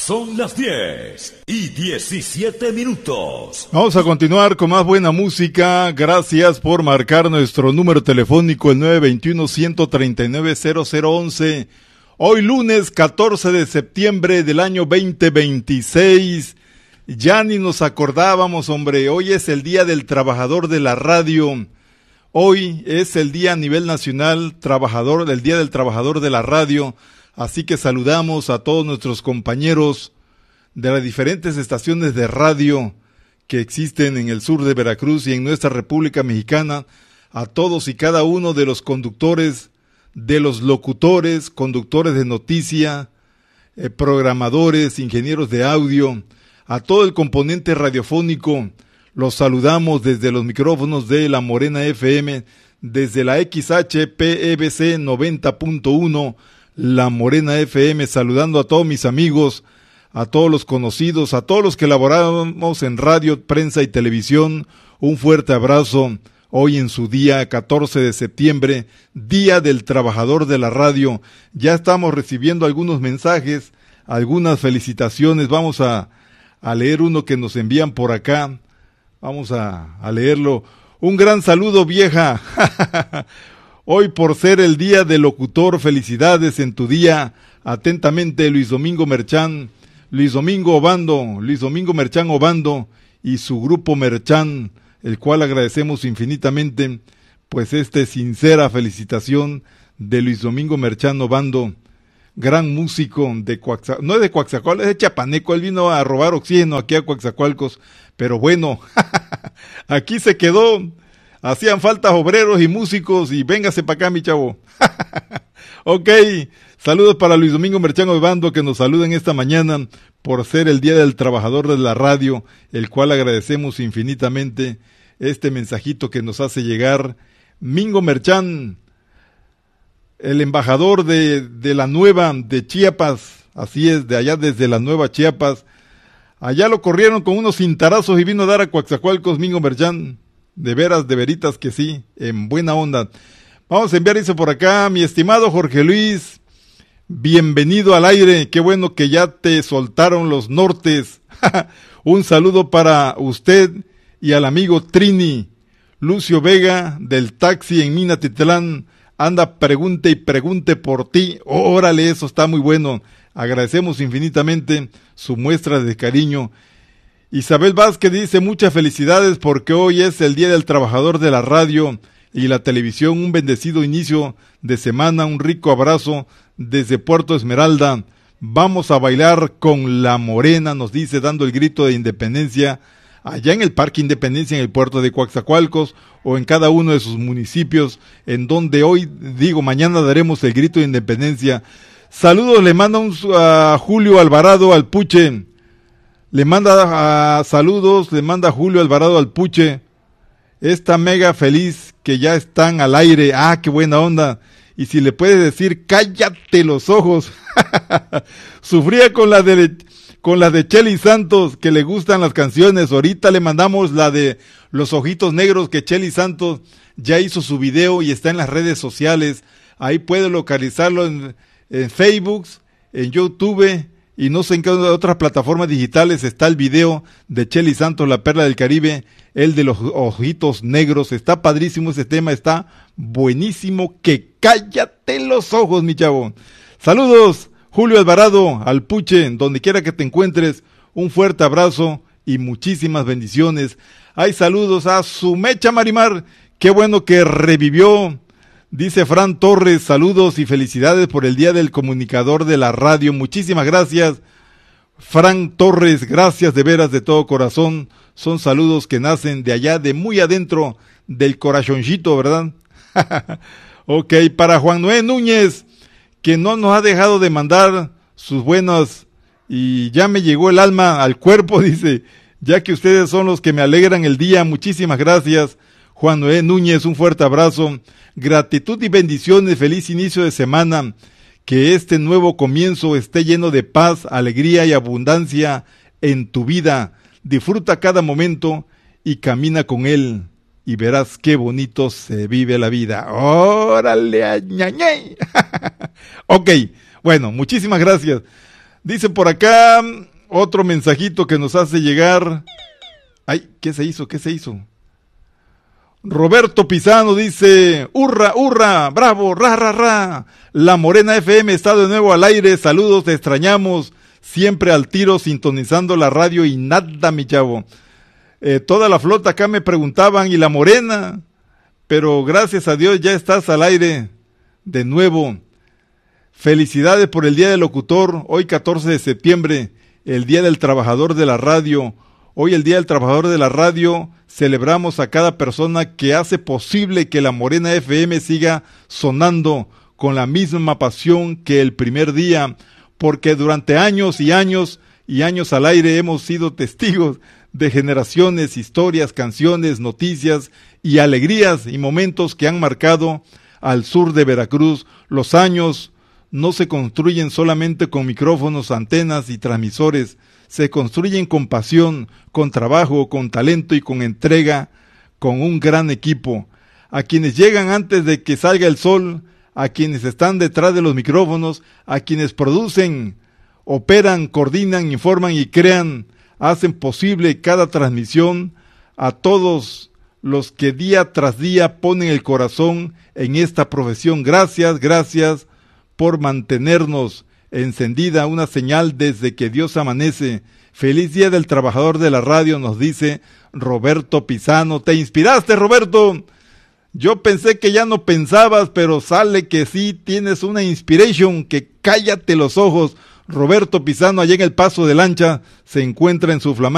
Son las 10:17. Vamos a continuar con más buena música. Gracias por marcar nuestro número telefónico, el 921-139-0011. Hoy lunes 14 de septiembre del año 2026. Ya ni nos acordábamos, hombre. Hoy es el Día del Trabajador de la Radio. Hoy es el día a nivel nacional el Día del Trabajador de la Radio. Así que saludamos a todos nuestros compañeros de las diferentes estaciones de radio que existen en el sur de Veracruz y en nuestra República Mexicana, a todos y cada uno de los conductores, de los locutores, conductores de noticia, programadores, ingenieros de audio, a todo el componente radiofónico. Los saludamos desde los micrófonos de La Morena FM, desde la XHPEBC 90.1, La Morena FM, saludando a todos mis amigos, a todos los conocidos, a todos los que laboramos en radio, prensa y televisión. Un fuerte abrazo hoy en su día 14 de septiembre, Día del Trabajador de la Radio. Ya estamos recibiendo algunos mensajes, algunas felicitaciones. Vamos a leer uno que nos envían por acá. Vamos a leerlo. Un gran saludo, vieja. Hoy por ser el día del locutor, felicidades en tu día. Atentamente, Luis Domingo Merchán Obando y su grupo Merchán, el cual agradecemos infinitamente, pues sincera felicitación de Luis Domingo Merchán Obando, gran músico de Coaxacualcos, no es de Coaxacualcos, es de Chapaneco. Él vino a robar oxígeno aquí a Coaxacualcos, pero bueno, aquí se quedó. Hacían falta obreros y músicos y véngase para acá, mi chavo. Ok, saludos para Luis Domingo Merchán Obando, que nos saluden esta mañana por ser el Día del Trabajador de la Radio, el cual agradecemos infinitamente este mensajito que nos hace llegar Mingo Merchán, el embajador de la Nueva de Chiapas. Así es, de allá desde la Nueva Chiapas. Allá lo corrieron con unos cintarazos y vino a dar a Coaxacualcos, Mingo Merchán. De veras, de veritas que sí, en buena onda. Vamos a enviar eso por acá, mi estimado Jorge Luis. Bienvenido al aire, qué bueno que ya te soltaron los nortes. Un saludo para usted y al amigo Trini. Lucio Vega, del taxi en Minatitlán, anda pregunte y pregunte por ti. Órale, eso está muy bueno. Agradecemos infinitamente su muestra de cariño. Isabel Vázquez dice muchas felicidades porque hoy es el Día del Trabajador de la Radio y la televisión. Un bendecido inicio de semana, un rico abrazo desde Puerto Esmeralda. Vamos a bailar con La Morena, nos dice, dando el grito de independencia allá en el Parque Independencia, en el puerto de Coaxacualcos o en cada uno de sus municipios, en donde mañana daremos el grito de independencia. Saludos, le manda a Julio Alvarado Alpuche. Le manda Julio Alvarado Alpuche. Está mega feliz que ya están al aire. Ah, qué buena onda. Y si le puede decir, cállate los ojos. Sufría con la de Chely Santos, que le gustan las canciones. Ahorita le mandamos la de Los Ojitos Negros, que Chely Santos ya hizo su video y está en las redes sociales. Ahí puede localizarlo en Facebook, en YouTube, y no sé en qué otras plataformas digitales está el video de Chely Santos, La Perla del Caribe, el de los ojitos negros. Está padrísimo ese tema, está buenísimo, que cállate los ojos, mi chavo. Saludos, Julio Alvarado Alpuche, donde quiera que te encuentres, un fuerte abrazo y muchísimas bendiciones. Hay saludos a Sumecha Marimar, qué bueno que revivió. Dice Fran Torres, saludos y felicidades por el Día del Comunicador de la Radio. Muchísimas gracias, Fran Torres, gracias de veras de todo corazón. Son saludos que nacen de allá, de muy adentro del corazoncito, ¿verdad? Ok, para Juan Noé Núñez, que no nos ha dejado de mandar sus buenas, y ya me llegó el alma al cuerpo, dice, ya que ustedes son los que me alegran el día. Muchísimas gracias, Juan Noé Núñez, un fuerte abrazo. Gratitud y bendiciones, feliz inicio de semana, que este nuevo comienzo esté lleno de paz, alegría y abundancia en tu vida. Disfruta cada momento y camina con él y verás qué bonito se vive la vida. ¡Órale, ñañay! Ok, bueno, muchísimas gracias. Dice por acá otro mensajito que nos hace llegar. Ay, ¿qué se hizo? Roberto Pisano dice, hurra, hurra, bravo, ra, ra, ra. La Morena FM está de nuevo al aire, saludos, te extrañamos, siempre al tiro, sintonizando la radio y nada, mi chavo. Toda la flota acá me preguntaban, ¿y la Morena? Pero gracias a Dios ya estás al aire de nuevo. Felicidades por el Día del Locutor, hoy 14 de septiembre, el Día del Trabajador de la Radio. Hoy el Día del Trabajador de la Radio, celebramos a cada persona que hace posible que la Morena FM siga sonando con la misma pasión que el primer día, porque durante años y años y años al aire hemos sido testigos de generaciones, historias, canciones, noticias y alegrías y momentos que han marcado al sur de Veracruz. Los años no se construyen solamente con micrófonos, antenas y transmisores, se construyen con pasión, con trabajo, con talento y con entrega, con un gran equipo. A quienes llegan antes de que salga el sol, a quienes están detrás de los micrófonos, a quienes producen, operan, coordinan, informan y crean, hacen posible cada transmisión, a todos los que día tras día ponen el corazón en esta profesión. Gracias, gracias por mantenernos encendida una señal desde que Dios amanece. Feliz Día del Trabajador de la Radio, nos dice Roberto Pisano. ¿Te inspiraste, Roberto? Yo pensé que ya no pensabas, pero sale que sí tienes una inspiration, que cállate los ojos. Roberto Pisano, allá en el Paso de Lancha, se encuentra en su flamante